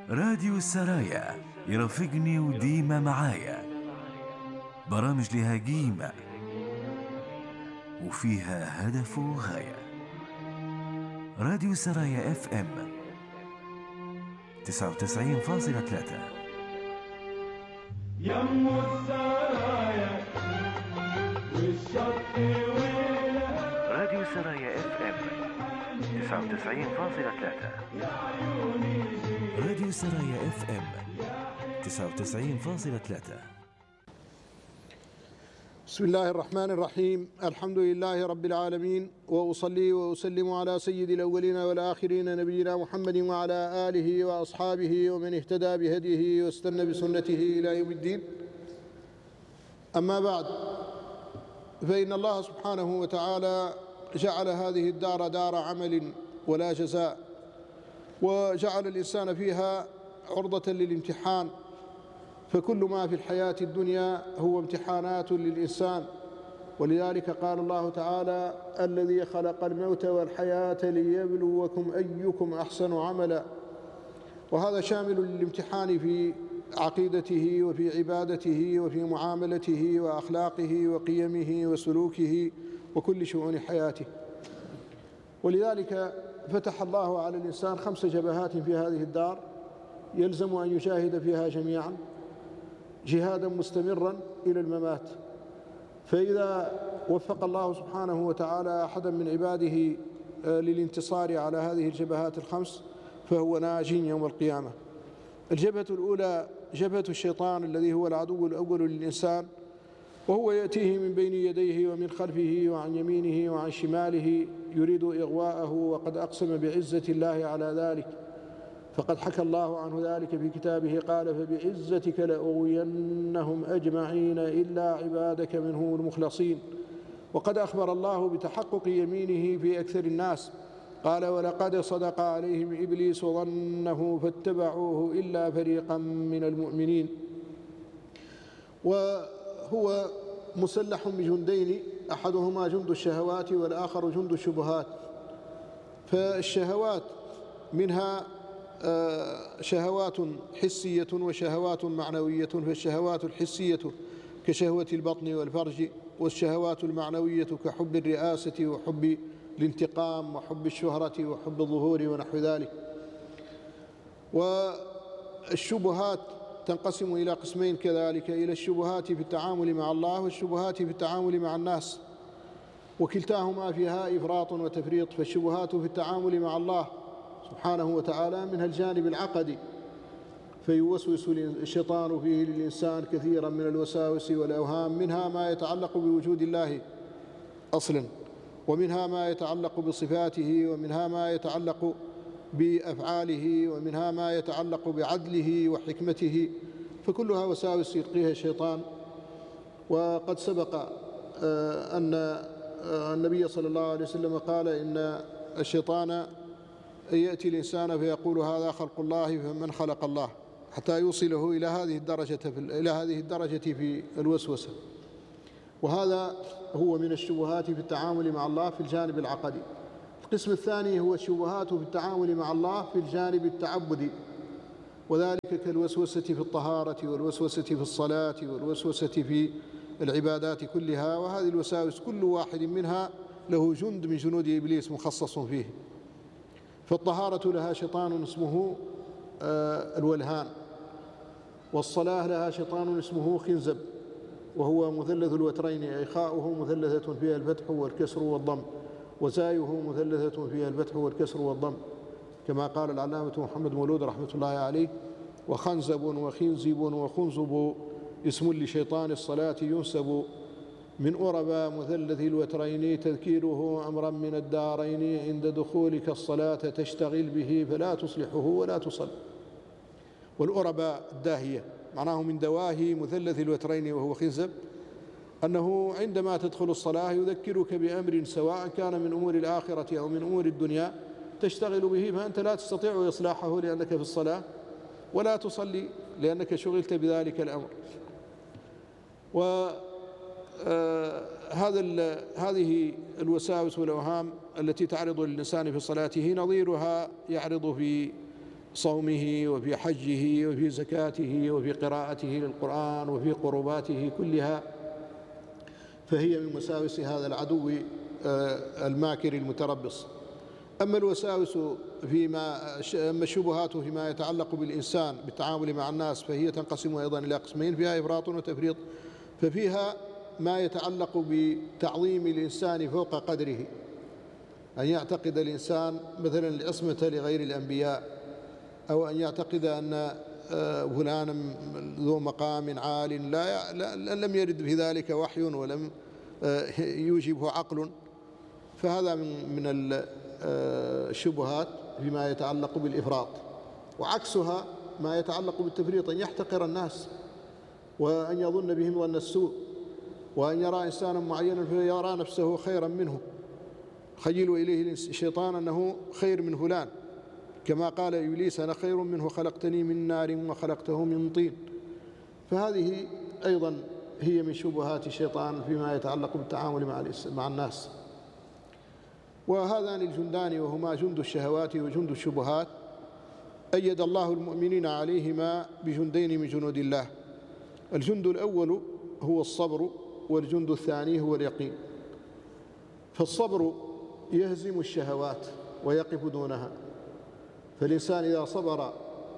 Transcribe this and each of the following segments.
راديو السرايا يرافقني وديما معايا، برامج لها قيمة وفيها هدف وغاية. راديو السرايا اف ام 99.3 يم السرايا والشط ويلها. راديو السرايا اف ام 99.3 راديو السرايا اف ام 99.3. بسم الله الرحمن الرحيم. الحمد لله رب العالمين، وأصلي وأسلم على سيد الأولين والآخرين نبينا محمد وعلى آله وأصحابه ومن اهتدى بهديه واستنى بسنته إلى يوم الدين. أما بعد، فإن الله سبحانه وتعالى جعل هذه الدار دار عمل ولا جزاء، وجعل الإنسان فيها عرضة للامتحان، فكل ما في الحياة الدنيا هو امتحانات للإنسان. ولذلك قال الله تعالى: الذي خلق الموت والحياة ليبلوكم أيكم أحسن عملا. وهذا شامل للامتحان في عقيدته وفي عبادته وفي معاملته وأخلاقه وقيمه وسلوكه وكل شؤون حياته. ولذلك فتح الله على الإنسان 5 جبهات في هذه الدار يلزم أن يجاهد فيها جميعا جهادا مستمرا إلى الممات. فإذا وفق الله سبحانه وتعالى أحدا من عباده للانتصار على هذه الجبهات ال5 فهو ناج يوم القيامة. الجبهة الأولى جبهة الشيطان الذي هو العدو الأول للإنسان، وهو يأتيه من بين يديه ومن خلفه وعن يمينه وعن شماله يريد إغواءه، وقد أقسم بعزة الله على ذلك، فقد حكى الله عنه ذلك في كتابه قال: فبعزتك لأغوينهم أجمعين إلا عبادك منهم المخلصين. وقد أخبر الله بتحقق يمينه في أكثر الناس، قال: ولقد صدق عليهم إبليس ظنه فاتبعوه إلا فريقا من المؤمنين. وهو مسلح بجندين، أحدهما جند الشهوات والآخر جند الشبهات. فالشهوات منها شهوات حسية وشهوات معنوية. فالشهوات الحسية كشهوة البطن والفرج، والشهوات المعنوية كحب الرئاسة وحب الانتقام وحب الشهرة وحب الظهور ونحو ذلك. والشبهات تنقسم إلى قسمين كذلك، إلى الشبهات في التعامل مع الله والشبهات في التعامل مع الناس، وكلتاهما فيها إفراط وتفريط. فالشبهات في التعامل مع الله سبحانه وتعالى منها الجانب العقدي، فيوسوس الشيطان فيه للإنسان كثيرا من الوساوس والأوهام، منها ما يتعلق بوجود الله أصلا، ومنها ما يتعلق بصفاته، ومنها ما يتعلق بأفعاله، ومنها ما يتعلق بعدله وحكمته، فكلها وساوس يلقيها الشيطان. وقد سبق أن النبي صلى الله عليه وسلم قال: إن الشيطان يأتي الإنسان فيقول: هذا خلق الله فمن خلق الله، حتى يوصله إلى هذه الدرجة في الوسوسة. وهذا هو من الشبهات في التعامل مع الله في الجانب العقدي. القسم الثاني هو الشبهات في التعامل مع الله في الجانب التعبدي، وذلك كالوسوسة في الطهارة والوسوسة في الصلاة والوسوسة في العبادات كلها. وهذه الوساوس كل واحد منها له جند من جنود إبليس مخصص فيه. فالطهارة لها شيطان اسمه الولهان، والصلاة لها شيطان اسمه خنزب، وهو مثلث الوترين، أي خاؤه مثلثة فيها الفتح والكسر والضم، وزايه مثلثة فيها الفتح والكسر والضم، كما قال العلامة محمد مولود رحمة الله عليه: وخنزب وخنزب وخنزب اسم لشيطان الصلاة ينسب، من أربى مثلث الوترين تذكيره أمرا من الدارين، عند دخولك الصلاة تشتغل به فلا تصلحه ولا تصل. والأربى الداهية معناه من دواهي مثلث الوترين وهو خنزب، أنه عندما تدخل الصلاة يذكرك بأمر سواء كان من أمور الآخرة أو من أمور الدنيا تشتغل به، فأنت لا تستطيع إصلاحه لأنك في الصلاة، ولا تصلي لأنك شغلت بذلك الأمر. هذه الوساوس والأوهام التي تعرض للإنسان في صلاته نظيرها يعرض في صومه وفي حجه وفي زكاته وفي قراءته للقرآن وفي قرباته كلها، فهي من وساوس هذا العدو الماكر المتربص. أما الوساوس أما الشبهات فيما يتعلق بالإنسان بالتعامل مع الناس فهي تنقسم أيضا إلى قسمين، فيها إفراط وتفريط. ففيها ما يتعلق بتعظيم الإنسان فوق قدره، أن يعتقد الإنسان مثلا العصمة لغير الأنبياء، أو أن يعتقد أن فلانا ذو مقام عال لم يرد في ذلك وحي ولم يوجبه عقل. فهذا من الشبهات فيما يتعلق بالإفراط. وعكسها ما يتعلق بالتفريط، أن يحتقر الناس وأن يظن بهم ظن السوء، وأن يرى إنسانا معينا فيرى نفسه خيرا منه، خيلوا إليه الشيطان أنه خير من فلان، كما قال إبليس أنا خير منه خلقتني من نار وخلقته من طين. فهذه أيضا هي من شبهات الشيطان فيما يتعلق بالتعامل مع الناس. وهذان الجندان وهما جند الشهوات وجند الشبهات أيد الله المؤمنين عليهما بجندين من جنود الله. الجند الأول هو الصبر، والجند الثاني هو اليقين. فالصبر يهزم الشهوات ويقف دونها، فالإنسان إذا صبر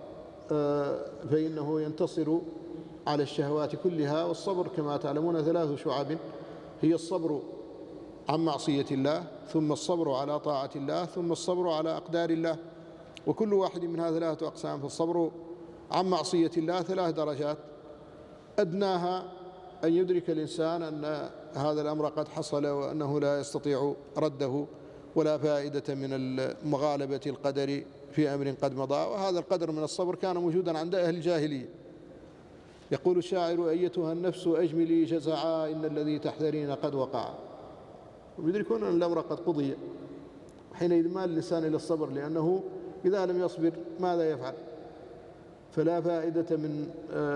فإنه ينتصر على الشهوات كلها. والصبر كما تعلمون 3 شعب، هي الصبر عن معصية الله، ثم الصبر على طاعة الله، ثم الصبر على أقدار الله. وكل واحد من هذه 3 أقسام. فالصبر عن معصية الله 3 درجات، أدناها أن يدرك الإنسان أن هذا الأمر قد حصل وأنه لا يستطيع رده ولا فائدة من مغالبة القدر في أمر قد مضى. وهذا القدر من الصبر كان موجودا عند أهل الجاهلية. يقول الشاعر أيتها النفس أجملي جزعا إن الذي تحذرين قد وقع. ويدركون أن الأمر قد قضي، حينئذ مال الإنسان إلى الصبر، لأنه إذا لم يصبر ماذا يفعل؟ فلا فائدة من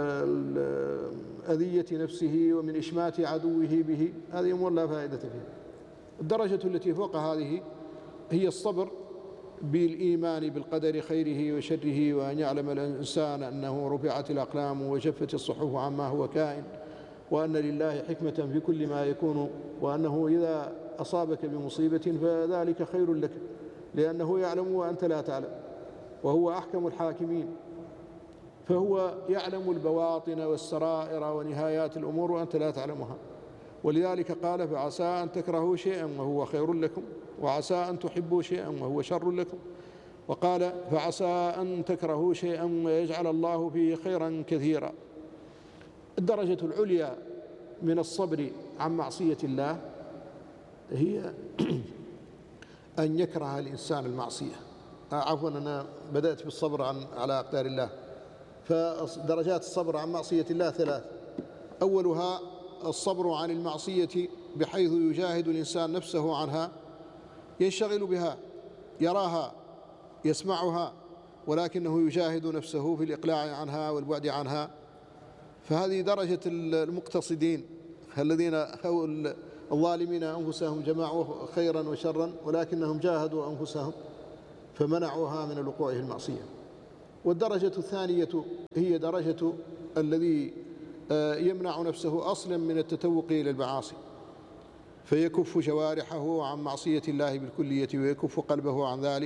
أذية نفسه ومن إشمات عدوه به، هذه أمور لا فائدة فيها. الدرجة التي فوق هذه هي الصبر بالإيمان بالقدر خيره وشره، وأن يعلم الإنسان أنه رفعت الأقلام وجفت الصحف عما هو كائن، وأن لله حكمة في كل ما يكون، وأنه إذا أصابك بمصيبة فذلك خير لك لأنه يعلم وأنت لا تعلم، وهو أحكم الحاكمين، فهو يعلم البواطن والسرائر ونهايات الأمور وأنت لا تعلمها. ولذلك قال فعسى أن تكرهوا شيئا وهو خير لكم، وعسى أن تحبوا شيئا وهو شر لكم. وقال فعسى أن تكرهوا شيئا ويجعل الله فيه خيرا كثيرا. الدرجة العليا من الصبر عن معصية الله هي أن يكره الإنسان المعصية. عفوا أنا بدأت بالصبر على أقدار الله. فدرجات الصبر عن معصية الله 3. أولها الصبر عن المعصية بحيث يجاهد الإنسان نفسه عنها، ينشغل بها، يراها، يسمعها، ولكنه يجاهد نفسه في الإقلاع عنها والبعد عنها. فهذه درجة المقتصدين الذين الظالمين أنفسهم جمعوا خيرا وشرا، ولكنهم جاهدوا أنفسهم فمنعوها من الوقوع في المعصية. والدرجة الثانية هي درجة الذي يمنع نفسه أصلا من التتوق إلى المعاصي، فيكف جوارحه عن معصية الله بالكلية ويكف قلبه عن ذلك.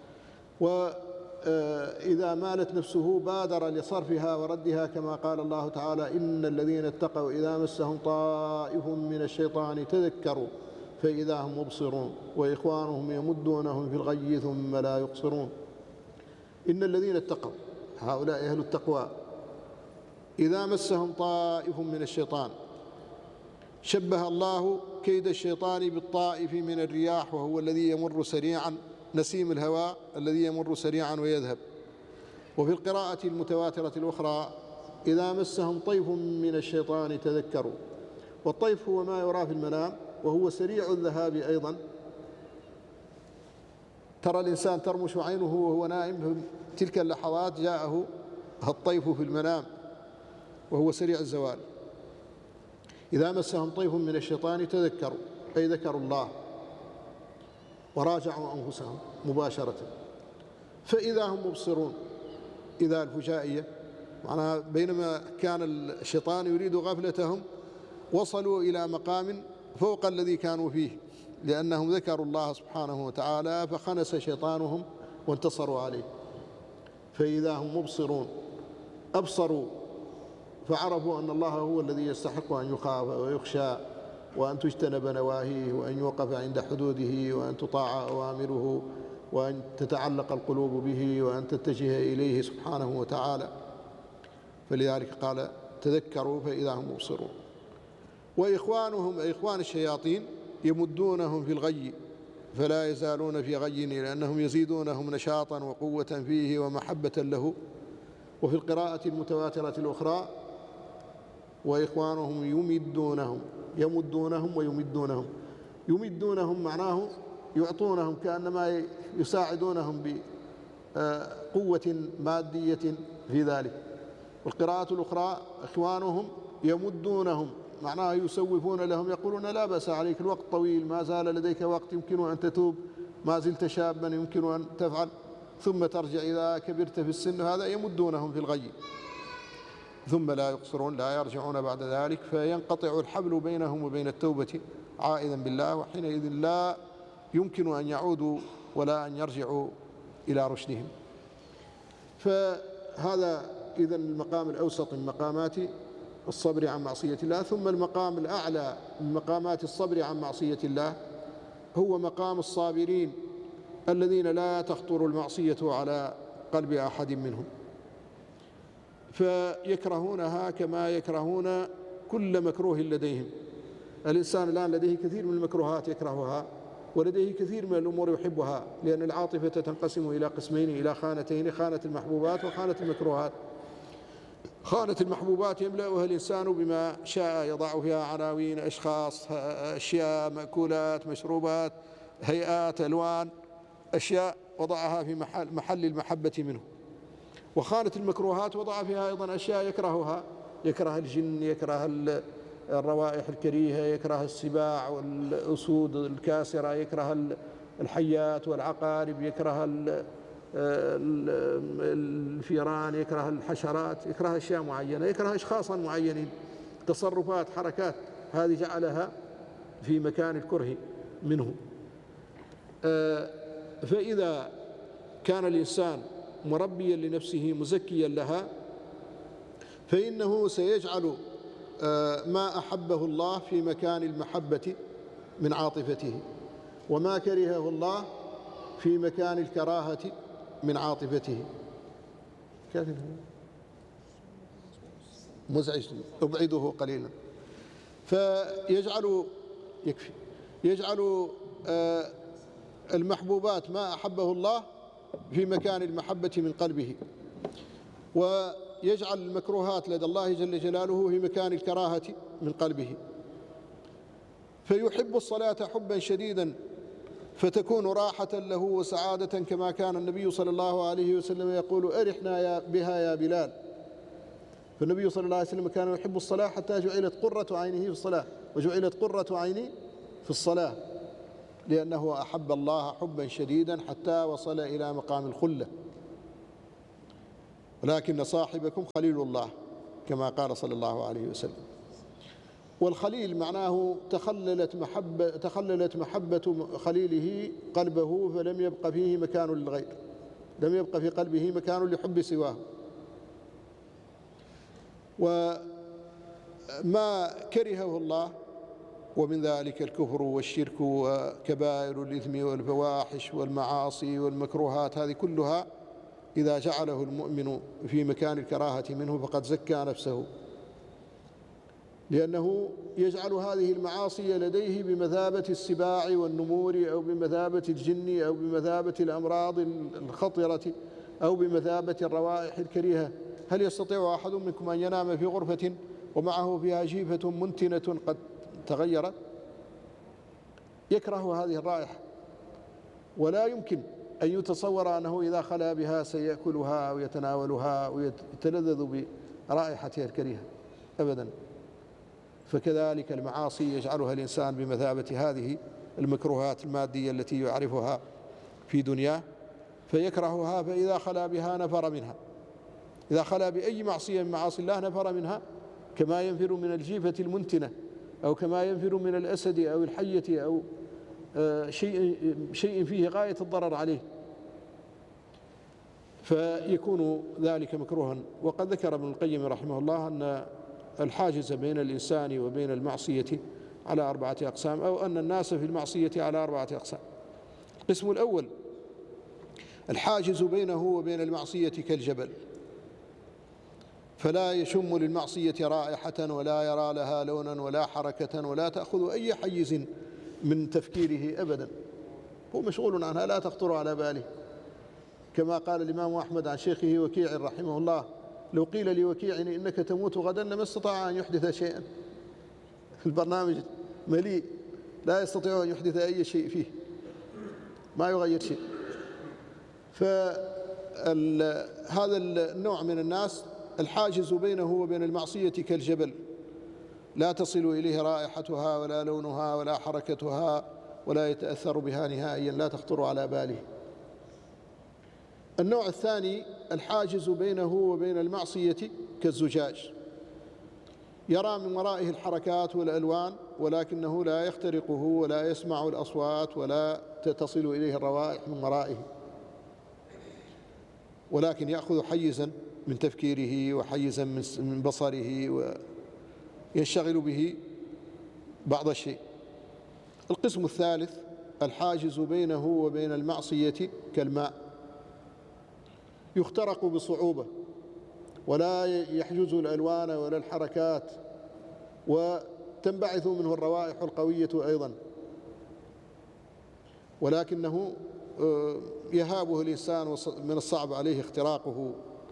وإذا مالت نفسه بادر لصرفها وردها، كما قال الله تعالى إن الذين اتقوا إذا مسهم طائف من الشيطان تذكروا فإذا هم مبصرون وإخوانهم يمدونهم في الغي ثم لا يقصرون. إن الذين اتقوا، هؤلاء أهل التقوى، إذا مسهم طائف من الشيطان، شبه الله كيد الشيطان بالطائف من الرياح، وهو الذي يمر سريعا، نسيم الهواء الذي يمر سريعا ويذهب. وفي القراءة المتواترة الأخرى إذا مسهم طيف من الشيطان تذكروا. والطيف هو ما يرى في المنام وهو سريع الذهاب أيضا. ترى الإنسان ترمش عينه وهو نائم، في تلك اللحظات جاءه الطيف في المنام وهو سريع الزوال. إذا مسهم طيف من الشيطان تذكروا، أي ذكروا الله وراجعوا أنفسهم مباشرة، فإذا هم مبصرون، إذا الفجائية، معناها بينما كان الشيطان يريد غفلتهم وصلوا إلى مقام فوق الذي كانوا فيه، لأنهم ذكروا الله سبحانه وتعالى فخنس شيطانهم وانتصروا عليه. فإذا هم مبصرون أبصروا فعرفوا أن الله هو الذي يستحق أن يخاف ويخشى، وأن تجتنب نواهيه، وأن يوقف عند حدوده، وأن تطاع أوامره، وأن تتعلق القلوب به، وأن تتجه إليه سبحانه وتعالى. فلذلك قال تذكروا فإذا هم مبصرون. وإخوانهم إخوان الشياطين يمدونهم في الغي فلا يزالون في غي، لأنهم يزيدونهم نشاطا وقوة فيه ومحبة له. وفي القراءة المتواترة الأخرى وإخوانهم يمدونهم ويمدونهم. يمدونهم معناه يعطونهم كأنما يساعدونهم بقوة مادية في ذلك. والقراءة الأخرى إخوانهم يمدونهم معناه يسوفون لهم، يقولون لا بأس عليك، الوقت طويل، ما زال لديك وقت، يمكن أن تتوب، ما زلت شابا، يمكن أن تفعل، ثم ترجع إذا كبرت في السن. هذا يمدونهم في الغي. ثم لا يقصرون، لا يرجعون بعد ذلك، فينقطع الحبل بينهم وبين التوبة عائدا بالله، وحينئذ لا يمكن أن يعودوا ولا أن يرجعوا إلى رشدهم. فهذا إذن المقام الأوسط من مقامات الصبر عن معصية الله. ثم المقام الأعلى من مقامات الصبر عن معصية الله هو مقام الصابرين الذين لا تخطر المعصية على قلب أحد منهم، فيكرهونها كما يكرهون كل مكروه لديهم. الإنسان الآن لديه كثير من المكروهات يكرهها، ولديه كثير من الأمور يحبها، لأن العاطفة تنقسم إلى قسمين، إلى خانتين: خانة المحبوبات وخانة المكروهات. خانة المحبوبات يملأها الإنسان بما شاء، يضع فيها عناوين، أشخاص، أشياء، مأكولات، مشروبات، هيئات، ألوان، أشياء وضعها في محل المحبة منه. وخانة المكروهات وضع فيها أيضا أشياء يكرهها، يكره الجن، يكره الروائح الكريهة، يكره السباع والأسود الكاسرة، يكره الحيات والعقارب، يكره الفيران، يكره الحشرات، يكره أشياء معينة، يكره أشخاصا معينين، تصرفات، حركات، هذه جعلها في مكان الكره منه. فإذا كان الإنسان مربيا لنفسه مزكيا لها، فإنه سيجعل ما أحبه الله في مكان المحبة من عاطفته، وما كرهه الله في مكان الكراهة من عاطفته. مزعج، أبعده قليلا. يجعل المحبوبات ما أحبه الله في مكان المحبة من قلبه، ويجعل المكروهات لدى الله جل جلاله في مكان الكراهة من قلبه. فيحب الصلاة حبا شديدا فتكون راحة له وسعادة، كما كان النبي صلى الله عليه وسلم يقول: أرحنا بها يا بلال. فالنبي صلى الله عليه وسلم كان يحب الصلاة حتى جعلت قرة عينه في الصلاة، وجعلت قرة عيني في الصلاة، لأنه أحب الله حبا شديدا حتى وصل إلى مقام الخلة. ولكن صاحبكم خليل الله، كما قال صلى الله عليه وسلم. والخليل معناه تخللت محبة خليله قلبه، فلم يبق فيه مكان للغير، لم يبق في قلبه مكان لحب سواه. وما كرهه الله، ومن ذلك الكفر والشرك وكبائر الإثم والفواحش والمعاصي والمكروهات، هذه كلها إذا جعله المؤمن في مكان الكراهة منه فقد زكى نفسه، لأنه يجعل هذه المعاصي لديه بمثابة السباع والنمور، أو بمثابة الجن، أو بمثابة الأمراض الخطرة، أو بمثابة الروائح الكريهة. هل يستطيع أحد منكم أن ينام في غرفة ومعه فيها جيفة منتنة قد تغيرت؟ يكره هذه الرائحة، ولا يمكن أن يتصور أنه إذا خلا بها سيأكلها أو يتناولها ويتلذذ برائحتها الكريهة أبدا. فكذلك المعاصي يجعلها الإنسان بمثابة هذه المكروهات المادية التي يعرفها في دنياه، فيكرهها، فإذا خلا بها نفر منها. إذا خلا بأي معصية من معاصي الله نفر منها كما ينفر من الجيفة المنتنة، أو كما ينفر من الأسد أو الحية أو شيء فيه غاية الضرر عليه، فيكون ذلك مكروها. وقد ذكر ابن القيم رحمه الله أن الحاجز بين الإنسان وبين المعصية على 4 أقسام، أو أن الناس في المعصية على 4 أقسام. القسم الأول: الحاجز بينه وبين المعصية كالجبل، فلا يشم للمعصية رائحة ولا يرى لها لونا ولا حركة ولا تأخذ أي حيز من تفكيره أبدا، هو مشغول عنها لا تخطر على باله، كما قال الإمام أحمد عن شيخه وكيع رحمه الله: لو قيل لوكيع إنك تموت غدا لما استطاع أن يحدث شيئا. البرنامج مليء، لا يستطيع أن يحدث أي شيء فيه، ما يغير شيء. فهذا النوع من الناس الحاجز بينه وبين المعصية كالجبل، لا تصل إليه رائحتها ولا لونها ولا حركتها ولا يتأثر بها نهائيا، لا تخطر على باله. النوع الثاني: الحاجز بينه وبين المعصية كالزجاج، يرى من ورائه الحركات والألوان ولكنه لا يخترقه ولا يسمع الأصوات ولا تصل إليه الروائح من ورائه، ولكن يأخذ حيزا من تفكيره وحيزا من بصره وينشغل به بعض الشيء. القسم الثالث: الحاجز بينه وبين المعصية كالماء، يخترق بصعوبة ولا يحجز الألوان ولا الحركات، وتنبعث منه الروائح القوية أيضا، ولكنه يهابه الإنسان من الصعب عليه اختراقه،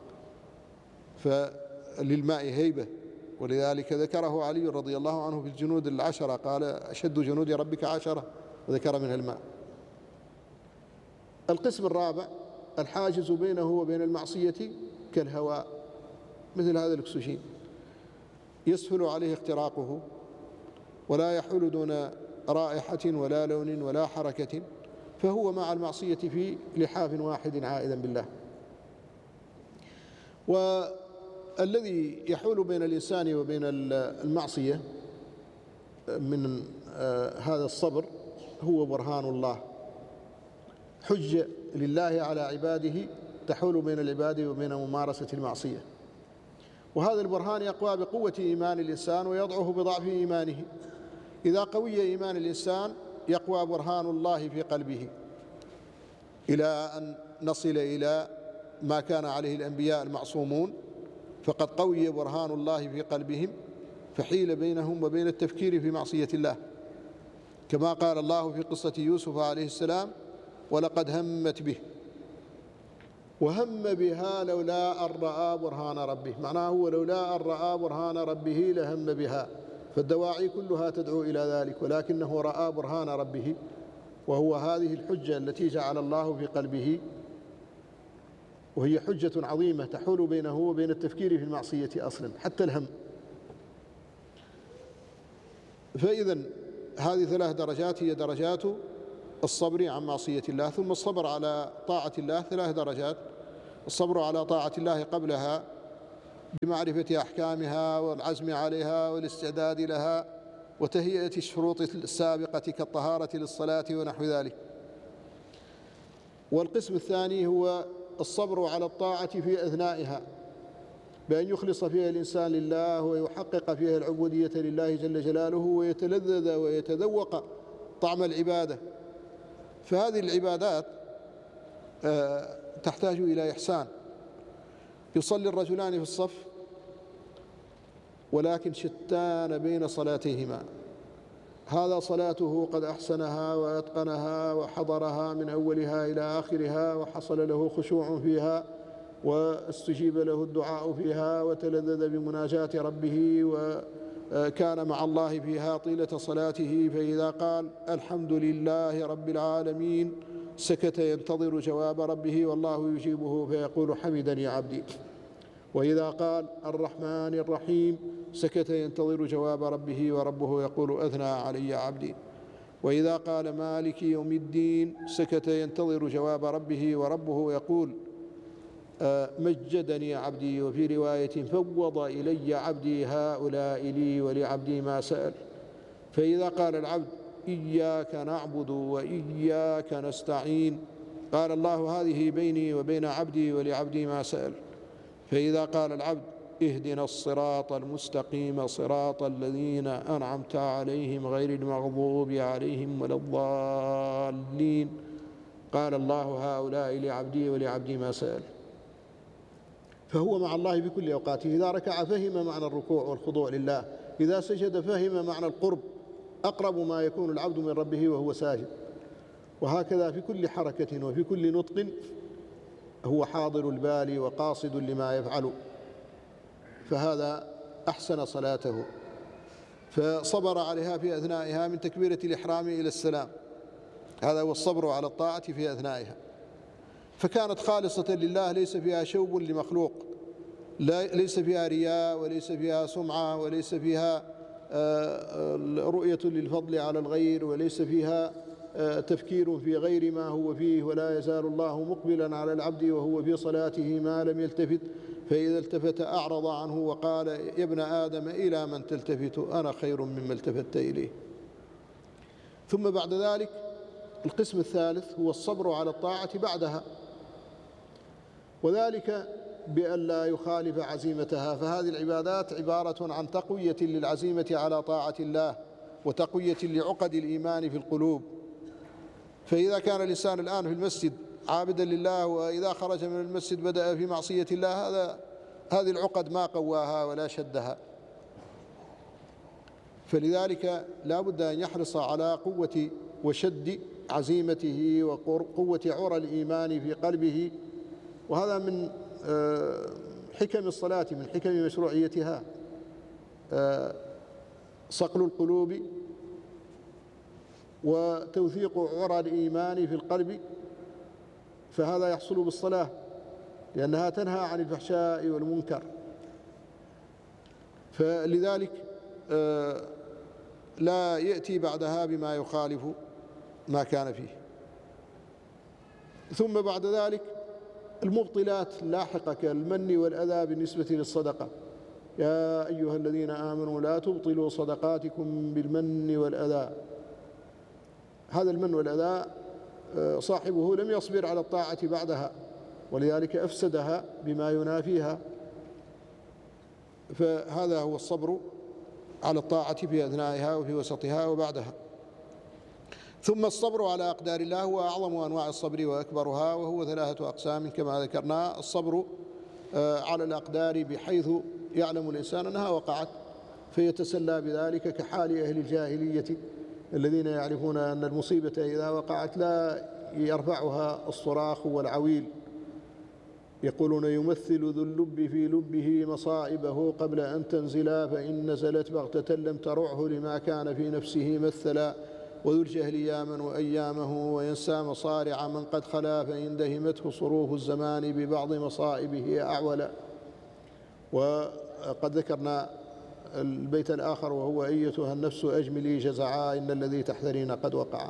فللماء هيبة، ولذلك ذكره علي رضي الله عنه في الجنود 10، قال: أشد جنود ربك 10، وذكر منها الماء. القسم الرابع: الحاجز بينه وبين المعصية كالهواء، مثل هذا الأكسجين، يسهل عليه اختراقه ولا يحول دون رائحة ولا لون ولا حركة، فهو مع المعصية في لحاف واحد عائذا بالله. والذي يحول بين الإنسان وبين المعصية من هذا الصبر هو برهان الله، حجة لله على عباده تحول بين العباد وبين ممارسة المعصية. وهذا البرهان يقوى بقوة إيمان الإنسان ويضعف بضعف إيمانه. إذا قوي إيمان الإنسان يقوى برهان الله في قلبه إلى أن نصل إلى ما كان عليه الأنبياء المعصومون، فقد قوي برهان الله في قلبهم فحيل بينهم وبين التفكير في معصية الله، كما قال الله في قصة يوسف عليه السلام: ولقد همت به وهم بها لولا أن رأى برهان ربه. معناه هو لولا أن رأى برهان ربه لهم بها، فالدواعي كلها تدعو إلى ذلك، ولكنه رأى برهان ربه، وهو هذه الحجة التي جعل الله في قلبه، وهي حجة عظيمة تحول بينه وبين التفكير في المعصية أصلا حتى الهم. فإذا هذه 3 درجات هي درجات الصبر عن معصية الله. ثم الصبر على طاعة الله 3 درجات: الصبر على طاعة الله قبلها بمعرفة أحكامها والعزم عليها والاستعداد لها وتهيئة الشروط السابقة كالطهارة للصلاة ونحو ذلك. والقسم الثاني هو الصبر على الطاعة في أثنائها، بأن يخلص فيها الإنسان لله ويحقق فيها العبودية لله جل جلاله ويتلذذ ويتذوق طعم العبادة. فهذه العبادات تحتاج إلى إحسان. يصلي الرجلان في الصف ولكن شتان بين صلاتيهما، هذا صلاته قد أحسنها وأتقنها وحضرها من أولها إلى آخرها وحصل له خشوع فيها واستجيب له الدعاء فيها وتلذذ بمناجاة ربه وكان مع الله فيها طيلة صلاته، فإذا قال الحمد لله رب العالمين سكت ينتظر جواب ربه والله يجيبه فيقول حمدني عبدي. وإذا قال الرحمن الرحيم سكت ينتظر جواب ربه وربه يقول أثنى علي عبدي. وإذا قال مالك يوم الدين سكت ينتظر جواب ربه وربه يقول مجدني عبدي، وفي رواية فوض إلي عبدي هؤلاء لي ولعبدي ما سأل. فإذا قال العبد إياك نعبد وإياك نستعين قال الله هذه بيني وبين عبدي ولعبدي ما سأل. فإذا قال العبد اهدنا الصراط المستقيم صراط الذين أنعمت عليهم غير المغضوب عليهم ولا الضالين قال الله هؤلاء لعبدي ولعبدي ما سأل. فهو مع الله في كل أوقاته. إذا ركع فهم معنى الركوع والخضوع لله، إذا سجد فهم معنى القرب، أقرب ما يكون العبد من ربه وهو ساجد. وهكذا في كل حركة وفي كل نطق هو حاضر البال وقاصد لما يفعل، فهذا أحسن صلاته. فصبر عليها في أثنائها من تكبيرة الإحرام إلى السلام، هذا هو الصبر على الطاعة في أثنائها. فكانت خالصة لله، ليس فيها شوب لمخلوق، ليس فيها رياء وليس فيها سمعة وليس فيها رؤية للفضل على الغير، وليس فيها تفكير في غير ما هو فيه. ولا يزال الله مقبلا على العبد وهو في صلاته ما لم يلتفت، فإذا التفت أعرض عنه وقال يا ابن آدم إلى من تلتفت أنا خير مما التفت إليه. ثم بعد ذلك القسم الثالث هو الصبر على الطاعة بعدها، وذلك بأن لا يخالف عزيمتها. فهذه العبادات عبارة عن تقوية للعزيمة على طاعة الله وتقوية لعقد الإيمان في القلوب. فإذا كان الإنسان الآن في المسجد عابدا لله، وإذا خرج من المسجد بدأ في معصية الله، هذه العقد ما قواها ولا شدها. فلذلك لا بد أن يحرص على قوة وشد عزيمته وقوة عرى الإيمان في قلبه. وهذا من حكم الصلاة، من حكم مشروعيتها، صقل القلوب وتوثيق عرى الإيمان في القلب. فهذا يحصل بالصلاة لأنها تنهى عن الفحشاء والمنكر. فلذلك لا يأتي بعدها بما يخالف ما كان فيه. ثم بعد ذلك المبطلات اللاحقة كالمن والأذى بالنسبة للصدقة. يا أيها الذين آمنوا لا تبطلوا صدقاتكم بالمن والأذى. هذا المن والأذى صاحبه لم يصبر على الطاعة بعدها، ولذلك أفسدها بما ينافيها. فهذا هو الصبر على الطاعة في أثنائها وفي وسطها وبعدها. ثم الصبر على أقدار الله هو أعظم أنواع الصبر وأكبرها، وهو 3 أقسام كما ذكرنا. الصبر على الأقدار بحيث يعلم الإنسان أنها وقعت فيتسلى بذلك، كحال أهل الجاهلية الذين يعرفون أن المصيبة إذا وقعت لا يرفعها الصراخ والعويل، يقولون يمثل ذو اللب في لبه مصائبه قبل أن تنزلا، فإن نزلت بغتة لم ترعه لما كان في نفسه مثلا، وذو الجهل ياما وأيامه وينسى مصارع من قد خلا، فإن دهمته صروف الزمان ببعض مصائبه أعولا. وقد ذكرنا البيت الآخر وهو أيتها النفس أجملي جزعا إن الذي تحذرين قد وقع.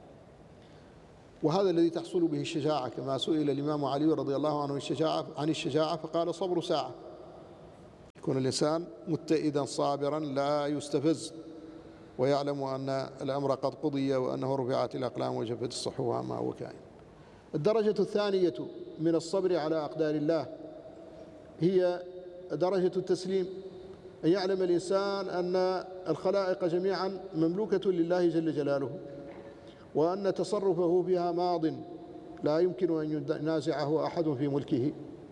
وهذا الذي تحصل به الشجاعة، كما سئل الإمام علي رضي الله عنه عن الشجاعة فقال صبر ساعة، يكون الإنسان متئدا صابرا لا يستفز، ويعلم أن الأمر قد قضي وأنه رفعت الأقلام وجفت الصحف عما هو كائن. الدرجة الثانية من الصبر على أقدار الله هي درجة التسليم، أن يعلم الإنسان أن الخلائق جميعا مملوكة لله جل جلاله، وأن تصرفه فيها ماض لا يمكن أن ينازعه أحد في ملكه،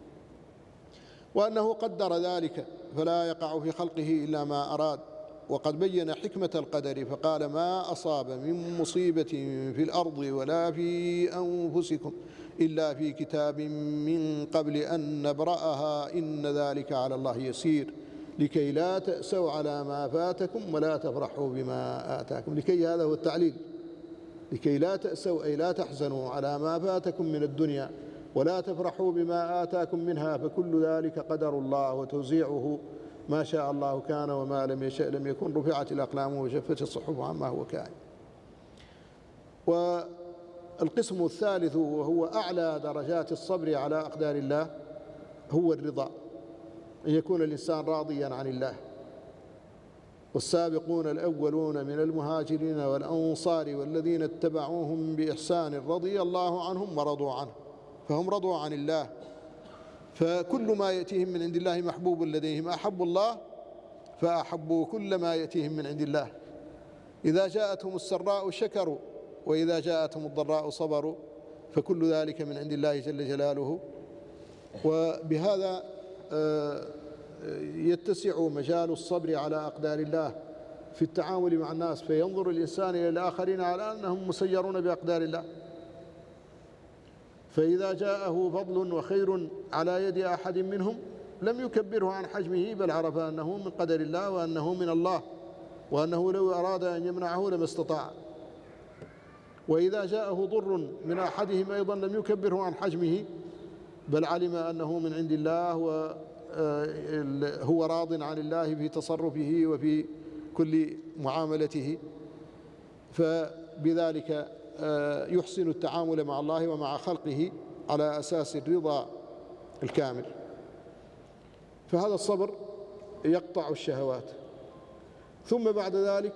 وأنه قدر ذلك فلا يقع في خلقه إلا ما أراد. وقد بين حكمة القدر فقال ما أصاب من مصيبة في الأرض ولا في أنفسكم إلا في كتاب من قبل أن نبرأها إن ذلك على الله يسير لكي لا تأسوا على ما فاتكم ولا تفرحوا بما آتاكم. لكي هذا هو التعليل، لكي لا تأسوا أي لا تحزنوا على ما فاتكم من الدنيا ولا تفرحوا بما آتاكم منها، فكل ذلك قدر الله وتوزيعه، ما شاء الله كان وما لم يشأ لم يكن، رفعت الأقلام وجفت الصحف عما هو كائن. والقسم الثالث وهو أعلى درجات الصبر على أقدار الله هو الرضا، أن يكون الإنسان راضيا عن الله. والسابقون الأولون من المهاجرين والأنصار والذين اتبعوهم بإحسان رضي الله عنهم ورضوا عنه، فهم رضوا عن الله، فكل ما يأتيهم من عند الله محبوب لديهم، أحبوا الله فأحبوا كل ما يأتيهم من عند الله. إذا جاءتهم السراء شكروا وإذا جاءتهم الضراء صبروا، فكل ذلك من عند الله جل جلاله. وبهذا يتسع مجال الصبر على أقدار الله في التعامل مع الناس، فينظر الإنسان إلى الآخرين على أنهم مسيرون بأقدار الله. فإذا جاءه فضل وخير على يد أحد منهم لم يكبره عن حجمه، بل عرف أنه من قدر الله وأنه من الله، وأنه لو أراد أن يمنعه لما استطاع. وإذا جاءه ضر من أحدهم أيضا لم يكبره عن حجمه، بل علم أنه من عند الله وهو راض عن الله في تصرفه وفي كل معاملته. فبذلك يحسن التعامل مع الله ومع خلقه على أساس الرضا الكامل. فهذا الصبر يقطع الشهوات. ثم بعد ذلك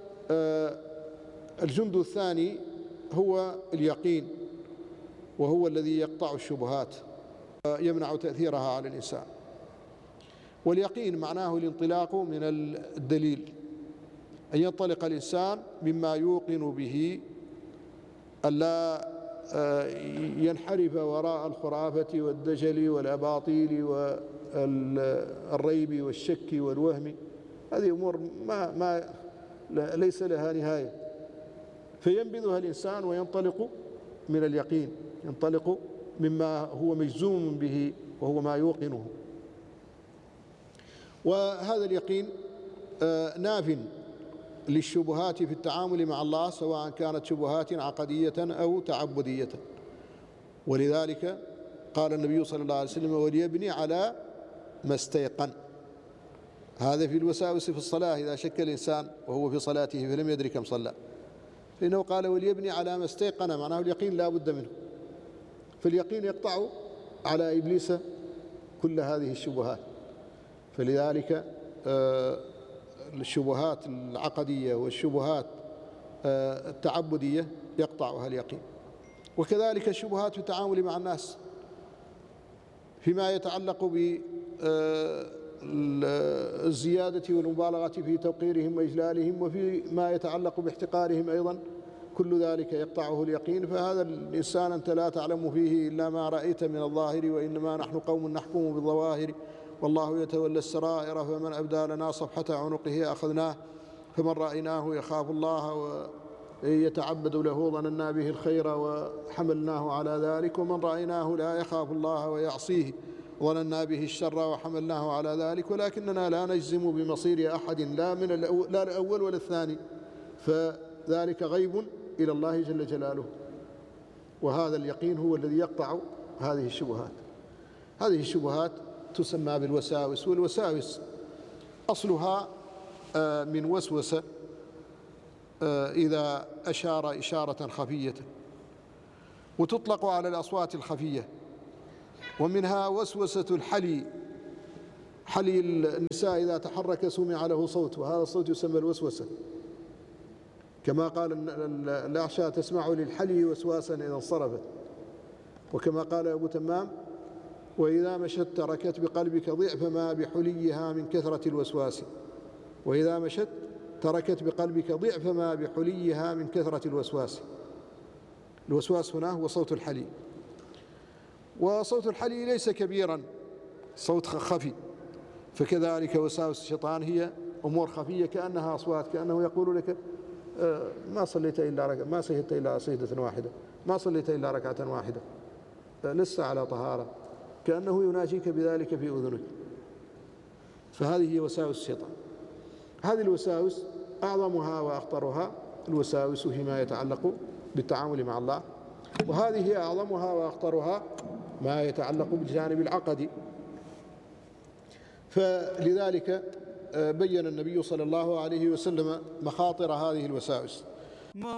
الجند الثاني هو اليقين، وهو الذي يقطع الشبهات يمنع تأثيرها على الإنسان. واليقين معناه الانطلاق من الدليل، أن ينطلق الإنسان مما يوقن به، ألا ينحرف وراء الخرافة والدجل والأباطيل والريب والشك والوهم. هذه أمور ليس لها نهاية، فينبذها الإنسان وينطلق من اليقين، ينطلق مما هو مجزوم به وهو ما يوقنه. وهذا اليقين ناف للشبهات في التعامل مع الله، سواء كانت شبهات عقدية أو تعبدية. ولذلك قال النبي صلى الله عليه وسلم: وليبني على ما استيقن. هذا في الوساوس في الصلاة، إذا شك الإنسان وهو في صلاته فلم يدري كم صلى، فإنه قال وليبني على ما استيقن، معناه اليقين لا بد منه. فاليقين يقطع على إبليس كل هذه الشبهات. فلذلك الشبهات العقدية والشبهات التعبدية يقطعها اليقين. وكذلك الشبهات في التعامل مع الناس فيما يتعلق بالزيادة والمبالغة في توقيرهم وإجلالهم، وفيما يتعلق باحتقارهم أيضا، كل ذلك يقطعه اليقين. فهذا الإنسان أنت لا تعلم فيه إلا ما رأيت من الظاهر، وإنما نحن قوم نحكم بالظواهر والله يتولى السرائر، فمن أبدى لنا صفحة عنقه أخذناه، فمن رأيناه يخاف الله ويتعبد له ظننا به الخير وحملناه على ذلك، ومن رأيناه لا يخاف الله ويعصيه ظننا به الشر وحملناه على ذلك. ولكننا لا نجزم بمصير أحد، لا الأول ولا الثاني، فذلك غيب إلى الله جل جلاله. وهذا اليقين هو الذي يقطع هذه الشبهات. هذه الشبهات تسمى بالوساوس. والوساوس أصلها من وسوسة إذا أشار إشارة خفية، وتطلق على الأصوات الخفية. ومنها وسوسة الحلي، حلي النساء إذا تحرك سمع له صوت، وهذا الصوت يسمى الوسوسة، كما قال الأعشى: تسمع للحلي وسواسا إذا انصرفت. وكما قال أبو تمام: وإذا مشت تركت بقلبك ضعف ما بحليها من كثرة الوسواس. وإذا مشت تركت بقلبك ضعف ما بحليها من كثرة الوسواس. الوسواس هنا هو صوت الحلي. وصوت الحلي ليس كبيرا، صوت خفي. فكذلك وساوس الشيطان هي أمور خفية كأنها أصوات، كأنه يقول لك: ما صليت إلا ركعة، ما سجدت إلا سجدة واحدة، ما صليت إلا ركعة واحدة، لسه على طهارة، كأنه يناجيك بذلك في أذنك. فهذه هي وساوس الشيطان. هذه الوساوس أعظمها وأخطرها الوساوس فيما يتعلق بالتعامل مع الله، وهذه هي أعظمها وأخطرها ما يتعلق بالجانب العقدي. فلذلك بين النبي صلى الله عليه وسلم مخاطر هذه الوساوس.